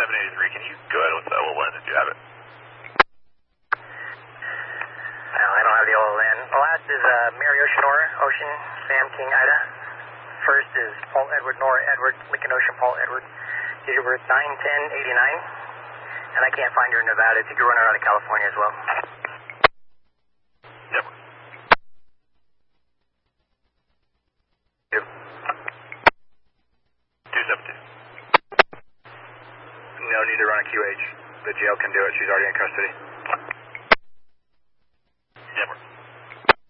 783, can you go ahead with the OLN if you have it? No, I don't have the OLN. The last is Mary Ocean Nora, Ocean, Sam King, Ida. First is Paul Edward Nora Edward, Lincoln Ocean Paul Edward. Date of birth 9/10/89. And I can't find her in Nevada. If you could run her out of California as well. Yep. 272. No need to run a QH. The jail can do it. She's already in custody. Yep.